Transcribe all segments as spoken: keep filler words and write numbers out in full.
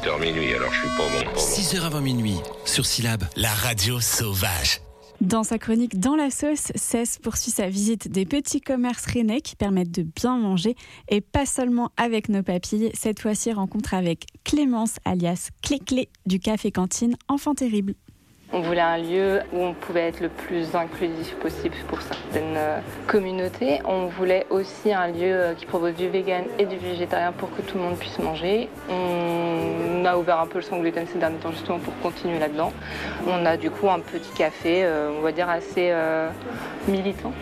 heures minuit, alors je suis pas bon. Pas bon. six heures avant minuit, sur Syllab, la radio sauvage. Dans sa chronique Dans la sauce, Cess poursuit sa visite des petits commerces rennais qui permettent de bien manger et pas seulement avec nos papilles. Cette fois-ci, rencontre avec Clémence alias Clé-Clé du Café Cantine Enfant Terrible. On voulait un lieu où on pouvait être le plus inclusif possible pour certaines euh, communautés. On voulait aussi un lieu euh, qui propose du vegan et du végétarien pour que tout le monde puisse manger. On a ouvert un peu le sans gluten ces derniers temps justement pour continuer là-dedans. On a du coup un petit café, euh, on va dire assez euh, militant.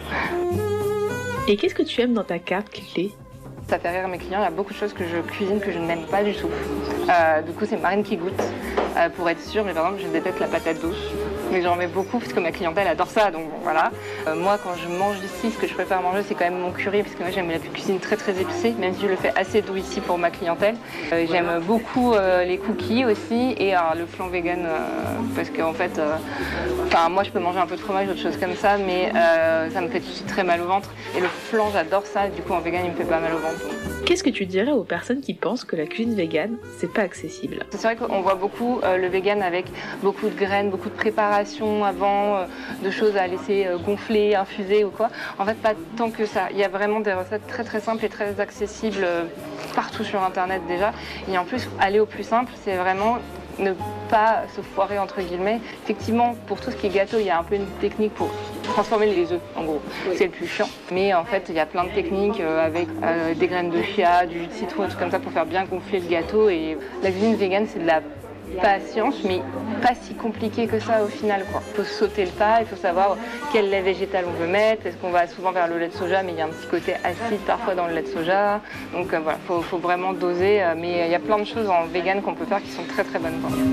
Et qu'est-ce que tu aimes dans ta carte, Clé? Ça fait rire mes clients, il y a beaucoup de choses que je cuisine que je n'aime pas du tout. Euh, du coup, c'est Marine qui goûte, euh, pour être sûre. Mais par exemple, je déteste la patate douce. Mais j'en mets beaucoup parce que ma clientèle adore ça, donc bon, voilà. Euh, moi, quand je mange ici, ce que je préfère manger, c'est quand même mon curry, parce que moi, j'aime la cuisine très très épicée, même si je le fais assez doux ici pour ma clientèle. Euh, j'aime beaucoup euh, les cookies aussi, et alors, le flan vegan, euh, parce qu'en fait, euh, enfin, moi, je peux manger un peu de fromage, d'autres choses comme ça, mais euh, ça me fait tout de suite très mal au ventre. Et le flan, j'adore ça, du coup, en vegan, il me fait pas mal au ventre. Qu'est-ce que tu dirais aux personnes qui pensent que la cuisine végane, c'est pas accessible? C'est vrai qu'on voit beaucoup euh, le vegan avec beaucoup de graines, beaucoup de préparation avant, euh, de choses à laisser euh, gonfler, infuser ou quoi. En fait, pas tant que ça. Il y a vraiment des recettes très très simples et très accessibles euh, partout sur Internet déjà. Et en plus, aller au plus simple, c'est vraiment ne pas se foirer entre guillemets. Effectivement, pour tout ce qui est gâteau, il y a un peu une technique pour transformer les œufs, en gros. Oui. C'est le plus chiant. Mais en fait, il y a plein de techniques euh, avec euh, des graines de chia, du jus de citron, tout comme ça pour faire bien gonfler le gâteau. Et la cuisine végane, c'est de la patience, mais pas si compliqué que ça au final, quoi. Il faut sauter le pas, il faut savoir quel lait végétal on veut mettre. Est-ce qu'on va souvent vers le lait de soja, mais il y a un petit côté acide parfois dans le lait de soja. Donc euh, voilà, il faut, faut vraiment doser. Euh, mais il y a plein de choses en vegan qu'on peut faire qui sont très très bonnes, quoi.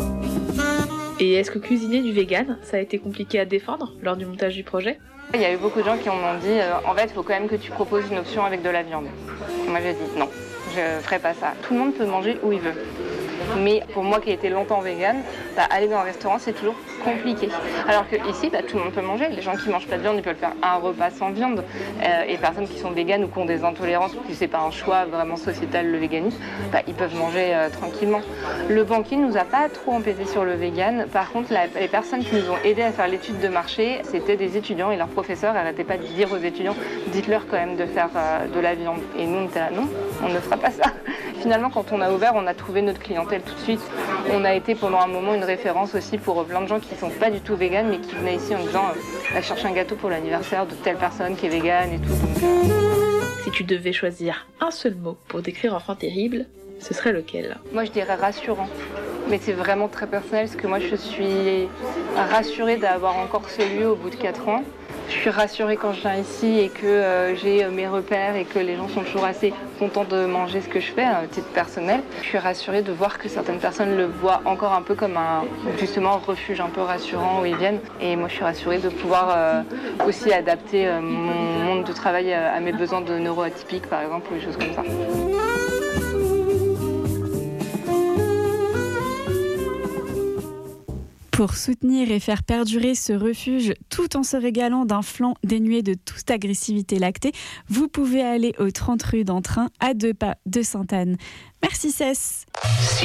Et est-ce que cuisiner du vegan, ça a été compliqué à défendre lors du montage du projet? Il y a eu beaucoup de gens qui m'ont dit euh, en fait, il faut quand même que tu proposes une option avec de la viande. Moi, j'ai dit non, je ne ferai pas ça. Tout le monde peut manger où il veut. Mais pour moi qui ai été longtemps végane, bah, aller dans un restaurant c'est toujours compliqué. Alors qu'ici, bah, tout le monde peut manger. Les gens qui ne mangent pas de viande, ils peuvent faire un repas sans viande. Euh, et les personnes qui sont véganes ou qui ont des intolérances, ou que c'est pas un choix vraiment sociétal le véganisme, bah, ils peuvent manger euh, tranquillement. Le banquier ne nous a pas trop empêté sur le vegan. Par contre, la, les personnes qui nous ont aidés à faire l'étude de marché, c'était des étudiants et leurs professeurs n'arrêtaient pas de dire aux étudiants, dites-leur quand même de faire euh, de la viande. Et nous, on était là, non, on ne fera pas ça. Finalement, quand on a ouvert, on a trouvé notre clientèle tout de suite. On a été pendant un moment une référence aussi pour plein de gens qui ne sont pas du tout véganes, mais qui venaient ici en disant euh, chercher un gâteau pour l'anniversaire de telle personne qui est végane et tout. Donc, euh... Si tu devais choisir un seul mot pour décrire Enfant Terrible, ce serait lequel? Moi, je dirais rassurant. Mais c'est vraiment très personnel, parce que moi, je suis rassurée d'avoir encore ce lieu au bout de quatre ans. Je suis rassurée quand je viens ici et que euh, j'ai mes repères et que les gens sont toujours assez contents de manger ce que je fais à titre personnel. Je suis rassurée de voir que certaines personnes le voient encore un peu comme un justement refuge un peu rassurant où ils viennent. Et moi, je suis rassurée de pouvoir euh, aussi adapter euh, mon monde de travail à mes besoins de neuroatypiques, par exemple, ou des choses comme ça. Pour soutenir et faire perdurer ce refuge tout en se régalant d'un flan dénué de toute agressivité lactée, vous pouvez aller au trente rue d'Entrain, à deux pas de Sainte-Anne. Merci Cess.